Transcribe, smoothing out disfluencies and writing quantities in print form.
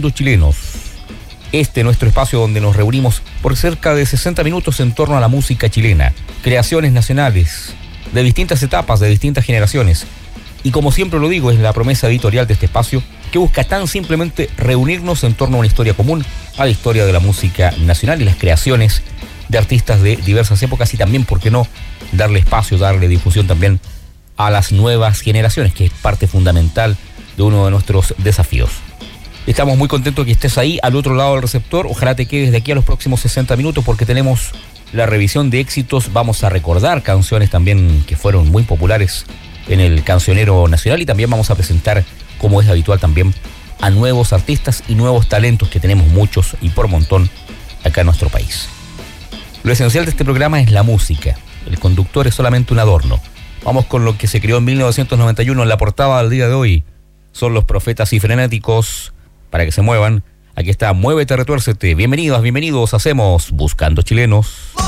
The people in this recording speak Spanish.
Buscando Chilenos. Nuestro espacio donde nos reunimos por cerca de 60 minutos en torno a la música chilena, creaciones nacionales, de distintas etapas, de distintas generaciones. Y como siempre lo digo, es la promesa editorial de este espacio que busca tan simplemente reunirnos en torno a una historia común, a la historia de la música nacional y las creaciones de artistas de diversas épocas y también, ¿por qué no?, darle espacio, darle difusión también a las nuevas generaciones, que es parte fundamental de uno de nuestros desafíos. Estamos muy contentos que estés ahí al otro lado del receptor. Ojalá te quedes de aquí a los próximos 60 minutos porque tenemos la revisión de éxitos. Vamos a recordar canciones también que fueron muy populares en el cancionero nacional y también vamos a presentar, como es habitual también, a nuevos artistas y nuevos talentos que tenemos muchos y por montón acá en nuestro país. Lo esencial de este programa es la música. El conductor es solamente un adorno. Vamos con lo que se creó en 1991 en la portada del día de hoy. Son Los Profetas y Frenéticos. Para que se muevan, aquí está Muévete, Retuércete. Bienvenidos, hacemos Buscando Chilenos.